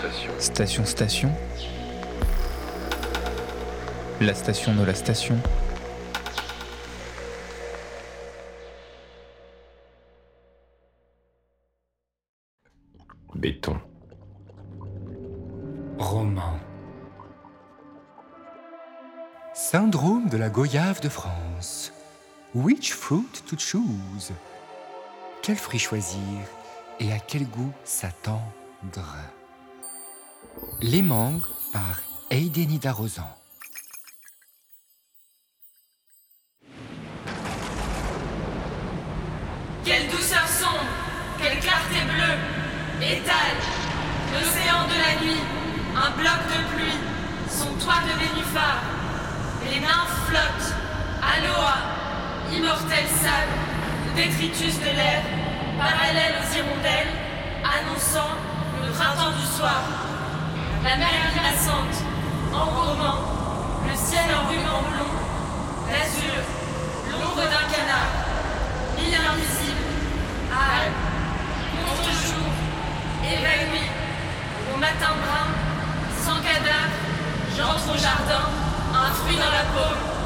Station, station. La station de la station. Béton. Roman. Syndrome de la goyave de France. Which fruit to choose? Quel fruit choisir et à quel goût s'attendre? Les mangues par Heidenida Rosan. Quelle douceur sombre, quelle clarté bleue, étale l'océan de la nuit, un bloc de pluie, son toit de nénuphar. Les nymphes flottent, aloha, immortel sable, détritus de l'air, parallèle aux hirondelles, annonçant le printemps du soir. La mer grimaçante, en gourmand, le ciel en ruban blond, l'azur, l'ombre d'un canard, île invisible, Alpes, contre-jour, évanoui, au matin brun, sans cadavre, j'entre au jardin, un fruit dans la paume.